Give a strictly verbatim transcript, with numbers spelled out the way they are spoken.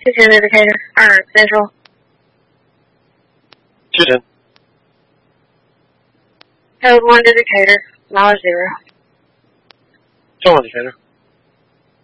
two ten indicator. Alright, Central. two ten. Code one indicator. Knowledge zero. Code one indicator.